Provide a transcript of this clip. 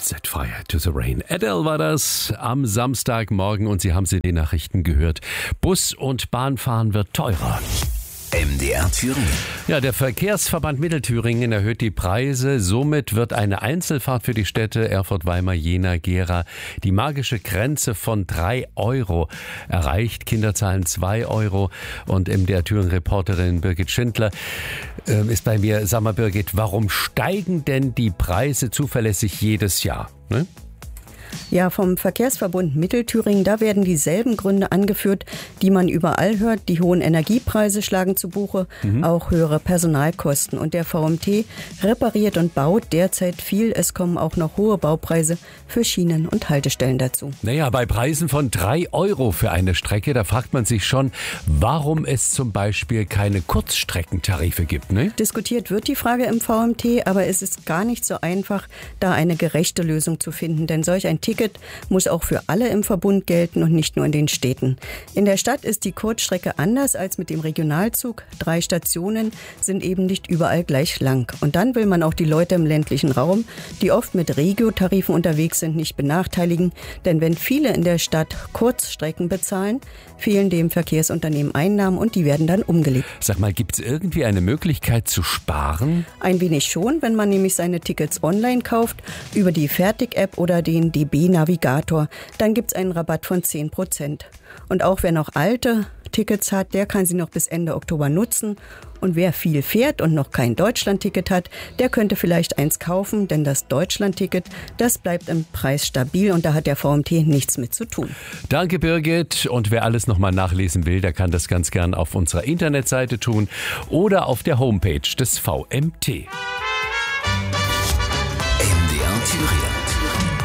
Set Fire to the Rain. Adele war das am Samstagmorgen und Sie haben sie in den Nachrichten gehört. Bus- und Bahnfahren wird teurer. MDR Thüringen. Ja, der Verkehrsverband Mittelthüringen erhöht die Preise. Somit wird eine Einzelfahrt für die Städte Erfurt, Weimar, Jena, Gera die magische Grenze von 3 Euro erreicht. Kinder zahlen 2 Euro. Und MDR Thüringen-Reporterin Birgit Schindler ist bei mir. Sag mal, Birgit, warum steigen denn die Preise zuverlässig jedes Jahr? Ne? Ja, vom Verkehrsverbund Mittelthüringen, da werden dieselben Gründe angeführt, die man überall hört. Die hohen Energiepreise schlagen zu Buche, auch höhere Personalkosten. Und der VMT repariert und baut derzeit viel. Es kommen auch noch hohe Baupreise für Schienen und Haltestellen dazu. Naja, bei Preisen von 3 Euro für eine Strecke, da fragt man sich schon, warum es zum Beispiel keine Kurzstreckentarife gibt, ne? Diskutiert wird die Frage im VMT, aber es ist gar nicht so einfach, da eine gerechte Lösung zu finden. Denn solch ein Ticket muss auch für alle im Verbund gelten und nicht nur in den Städten. In der Stadt ist die Kurzstrecke anders als mit dem Regionalzug. 3 Stationen sind eben nicht überall gleich lang. Und dann will man auch die Leute im ländlichen Raum, die oft mit Regio-Tarifen unterwegs sind, nicht benachteiligen. Denn wenn viele in der Stadt Kurzstrecken bezahlen, fehlen dem Verkehrsunternehmen Einnahmen und die werden dann umgelegt. Sag mal, gibt es irgendwie eine Möglichkeit zu sparen? Ein wenig schon, wenn man nämlich seine Tickets online kauft, über die Fertig-App oder den DB-Navigator, dann gibt es einen Rabatt von 10%. Und auch wer noch alte Tickets hat, der kann sie noch bis Ende Oktober nutzen. Und wer viel fährt und noch kein Deutschland-Ticket hat, der könnte vielleicht eins kaufen, denn das Deutschland-Ticket, das bleibt im Preis stabil und da hat der VMT nichts mit zu tun. Danke, Birgit. Und wer alles nochmal nachlesen will, der kann das ganz gern auf unserer Internetseite tun oder auf der Homepage des VMT. MDR Thüringen.